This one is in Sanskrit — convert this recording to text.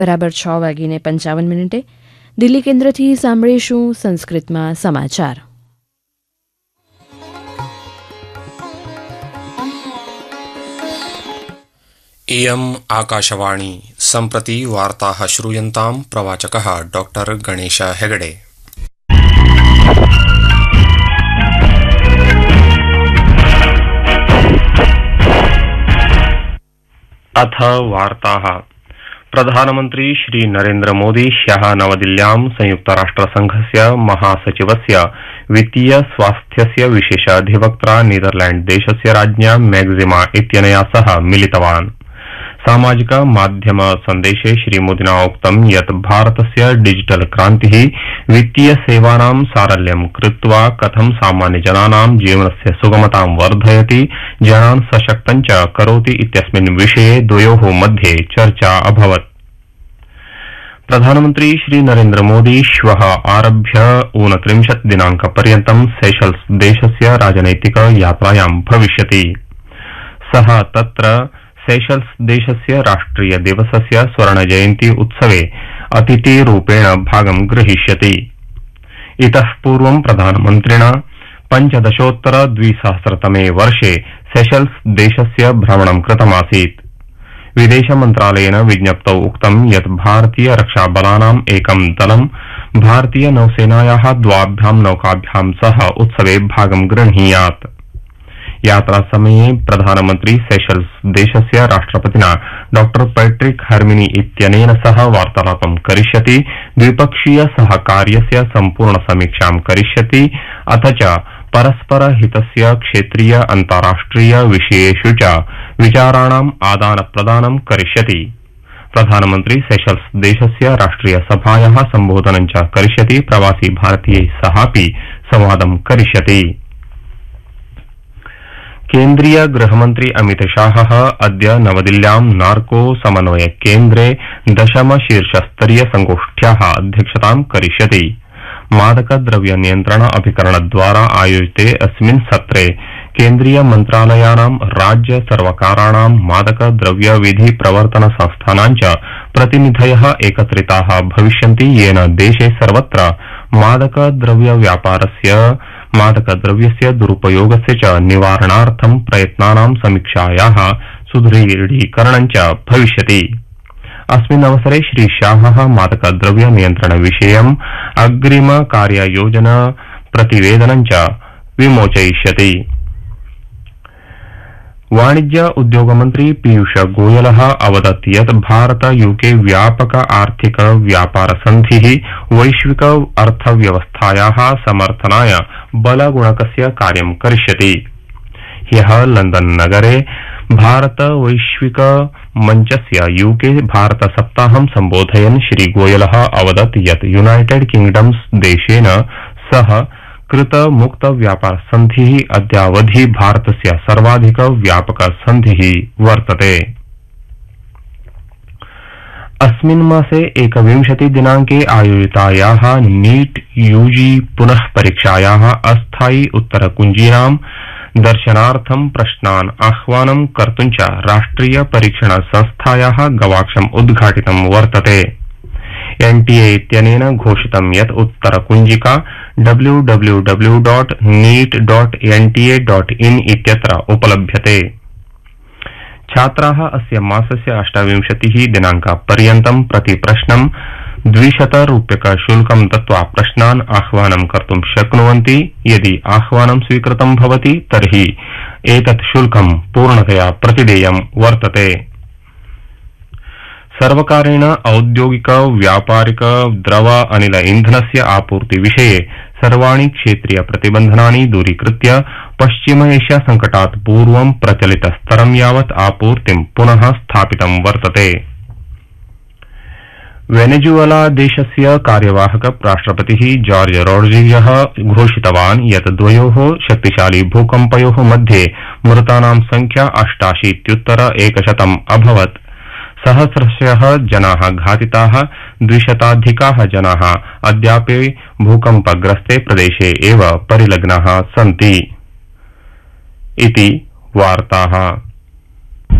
बराबर 6:55 दिल्ली केन्द्रथी સાંભળીશું સંસ્કૃતમાં સમાચાર. इयम् आकाशवाणी सम्प्रति वार्ताः श्रूयन्ताम्. प्रवाचकः डॉक्टर गणेश हेगडे. अथ वार्ताः. प्रधानमन्त्री श्री नरेन्द्र मोदी ह्यः नवदिल्ल्यां संयुक्तराष्ट्रसंघस्य महासचिवस्य वित्तीय स्वास्थ्यस्य विशेषाधिवक्त्रा नीदरलैण्ड देशस्य राज्ञा मैक्सिमा इत्यनया सह मिलितवान्. सामाजिक माध्यम सन्देशे श्रीमोदिना उक्तं यत् भारतस्य डिजिटल क्रान्तिः वित्तीय सेवानां सारल्यं कृत्वा कथं सामान्यजनानां जीवनस्य सुगमतां वर्धयति, जनान् सशक्तं च करोति इत्यस्मिन् विषये द्वयोः मध्ये चर्चा अभवत्. प्रधानमन्त्री श्री नरेन्द्र मोदी श्वः आरभ्य 29 दिनाङ्कपर्यन्तं सेशल्स देशस्य राजनैतिक यात्रायां भविष्यति. सः तत्र सेशल्स देशस्य राष्ट्रिय दिवसस्य स्वर्णजयन्ती उत्सवे अतिथिरूपेण भागं ग्रहीष्यति. इतः पूर्वं प्रधानमन्त्रिणा 15-2000 वर्षे सेशल्स देशस्य भ्रमणं कृतमासीत्. विदेशमन्त्रालयेन विज्ञप्तौ उक्तं यत् भारतीय रक्षाबलानाम् एकं दलं भारतीय नौसेनायाः 2 नौकाभ्यां सह उत्सवे भागं गृह्णीयात्. यात्रासमये प्रधानमन्त्री सेशल्स देशस्य राष्ट्रपतिना डॉ पैट्रिक हर्मिनी इत्यनेन सह वार्तालापं करिष्यति, द्विपक्षीय सहकार्यस्य सम्पूर्ण समीक्षां करिष्यति, अथ च परस्पर हितस्य क्षेत्रीय अन्ताराष्ट्रिय विषयेषु च विचाराणाम् आदानप्रदानं करिष्यति. प्रधानमन्त्री सेशल्स देशस्य राष्ट्रिय सभायाः सम्बोधनं च करिष्यति, प्रवासी भारतीयैः सहापि संवादं करिष्यति. केन्द्रीय गृहमन्त्री अमित शाहः अद्य नवदिल्ल्यां नार्को समन्वय केन्द्रे 10 शीर्षस्तरीय संगोष्ठ्याः अध्यक्षतां करिष्यति. मादकद्रव्य नियन्त्रण अभिकरणद्वारा आयोजिते अस्मिन् सत्रे केन्द्रीय मन्त्रालयानां, राज्य सर्वकाराणां, मादकद्रव्य विधि प्रवर्तन संस्थानां च प्रतिनिधयः एकत्रिताः भविष्यन्ति, येन देशे सर्वत्र मादकद्रव्यस्य दुरुपयोगस्य च निवारणार्थं प्रयत्नानां समीक्षायाः सुदृढीकरणं च भविष्यति. अस्मिन् अवसरे श्री शाहः मादकद्रव्य नियन्त्रण विषयम् अग्रिम कार्ययोजना प्रतिवेदनं च विमोचयिष्यति. वाणिज्य उद्योगमन्त्री पीयूष गोयलः अवदत् यत् भारत यूके व्यापक आर्थिक व्यापार सन्धिः वैश्विक अर्थव्यवस्थायाः समर्थनाय बलगुणकस्य कार्यं करिष्यति. ह्यः लंदन नगरे भारत वैश्विक मञ्चस्य यूके भारत सप्ताहं सम्बोधयन् श्री गोयलः अवदत् यत् यूनाइटेड किंगडम्स देशेन सह कृत मुक्त व्यापार सन्धिः अद्यावधि भारतस्य सर्वाधिक व्यापक सन्धिः वर्तते. अस्मिन् मासे 21 दिनाङ्के आयोजितायाः नीट यूजी पुनः परीक्षायाः अस्थायी उत्तरकुञ्जीनां दर्शनार्थं प्रश्नान् आह्वानं कर्तुं च राष्ट्रिय परीक्षण संस्थायाः गवाक्षम् उद्घाटितं वर्तते. एनटीए इत्यनेन घोषितं यत् उत्तरकुञ्जिका www.neet.nta.in इत्यत्र उपलभ्यते. छात्राः अस्य मासस्य 28 दिनाङ्कपर्यन्तं प्रतिप्रश्नं 200 रूप्यक शुल्कं दत्त्वा प्रश्नान् आह्वानं कर्तुं शक्नुवन्ति. यदि आह्वानं स्वीकृतं भवति तर्हि एतत् शुल्कं पूर्णतया प्रतिदेयं वर्तते. सर्वकारेण औद्योगिक व्यापारिक द्रव अनिल ईंधनस्य आपूर्ति विषये सर्वाणि क्षेत्रीय प्रतिबन्धनानि दूरीकृत्य पश्चिम एशिया संकटात् पूर्वं प्रचलित स्तरं यावत् आपूर्तिं पुनः स्थापितं वर्तते. वेनेजुएला देशस्य कार्यवाहक राष्ट्रपतिः जॉर्ज रोड्रिगेज घोषितवान् यत् द्वयोः शक्तिशाली भूकम्पयोः मध्ये मृतानां संख्या 88,100 अभवत्. सहस्रशः जनाः घातिताः, 200अधिकाः जनाः अद्यापि भूकम्पग्रस्ते प्रदेशे एव परिलग्नाः सन्ति. इति वार्ताः.